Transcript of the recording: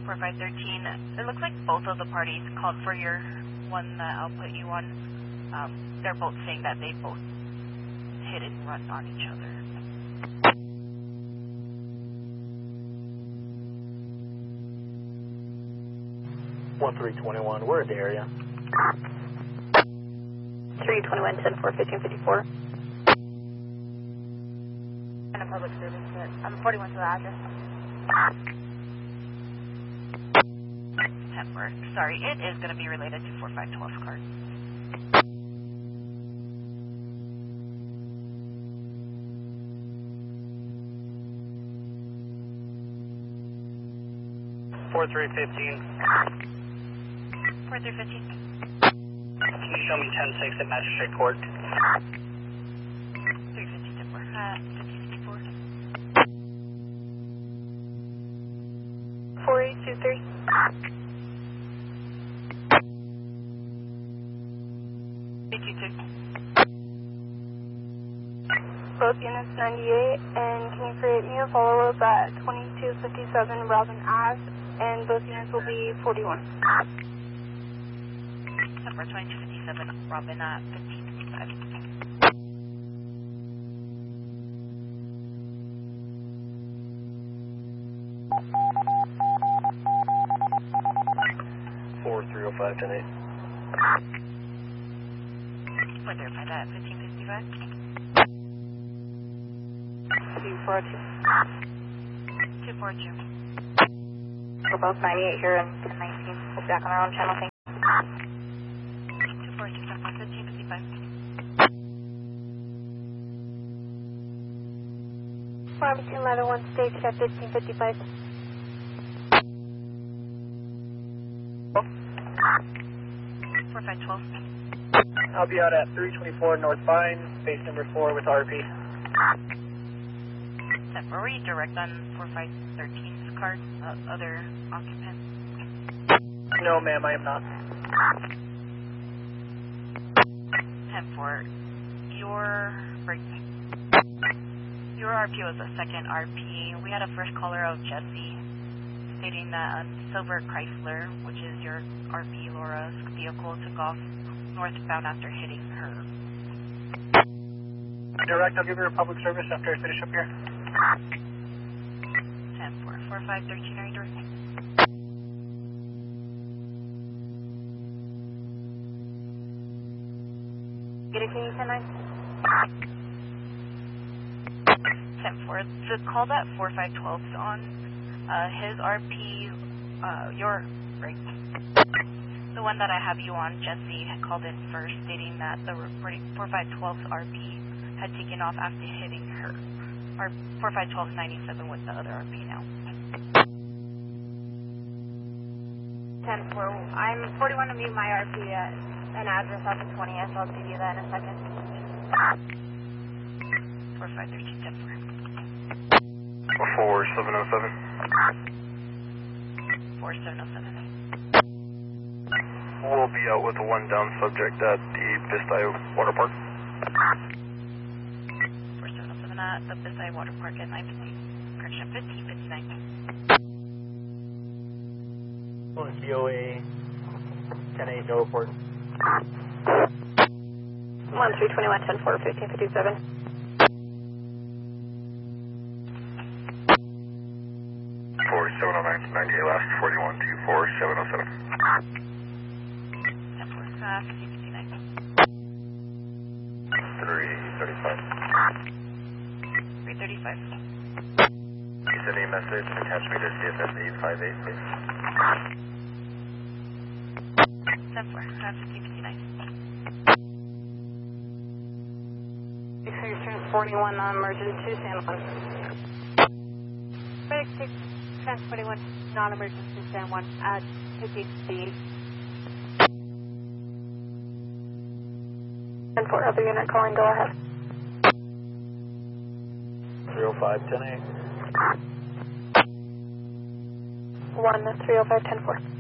4513. It looks like both of the parties called for your one that I'll put you on. They're both saying that they both hit and run on each other. One 321. We're in the area. 321 10-4 1554. And a public service kit. I'm 41 to the address. 10-4. Sorry, it is going to be related to 4512 card. Four 315. 4315. Can you show me 10-6 at Magistrate Court? 315 10-4. 1554. 4823. Both units 98, and can you create me a follow-up at 2257 Robin Ave, and both units will be 41. Number 2257 Robin at 1555. Four 305 10-8. What they're at 1555? 242. 242. We're both 98 here and 1019. We'll be back on our own channel. Thank you. 242 1555. Farmington Ladder 1 stage at 1555. Oh. 4512. I'll be out at 324 North Vine, base number 4 with RP. Are we direct on 4513's card, other occupants? No, ma'am, I am not. 10-4. Your RP was a second RP. We had a first caller of Jesse stating that a silver Chrysler, which is your RP Laura's vehicle, took off northbound after hitting her. Direct, I'll give you a public service after I finish up here. 10-4. 4513, are you direct? Get it, can you 10-9? 10-4. The call that 4512's on, his RP, the one that I have you on, Jesse, had called in first stating that the 4512's RP had taken off after hitting her. Our 4512's 97 with the other RP now. 10-4. I'm 41 to meet my RP at an address off the 20th. I'll give you that in a second. 4513, 10-4. 4707. 4707. We'll be out with a one down subject at the Bistai Water Park. 4707 at the Bistai Water Park at 950. Correction, 1559. COA 10-8, no report. 1321 10-4 1557. 4709 98 last 41 24 707. 1559. 335. 335. Can you send me a message and attach me to CFS 858, please? 10-4. 1559. 41 non-emergency, San Juan. 36 21 non-emergency, San Juan at 50. 10-4, other unit calling, go ahead. 305 10-8. 1 305 10-4.